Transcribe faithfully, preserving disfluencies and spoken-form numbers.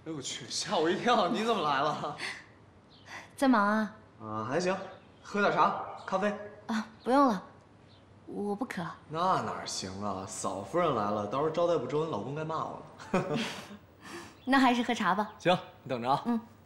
哎呦我去，吓我一跳！你怎么来了？ 在忙啊？ 啊，还行，喝点茶、咖啡。 啊，不用了，我不渴。 那哪行啊？嫂夫人来了，到时候招待不周恩，老公该骂我了。 那还是喝茶吧。 行，你等着啊。 嗯。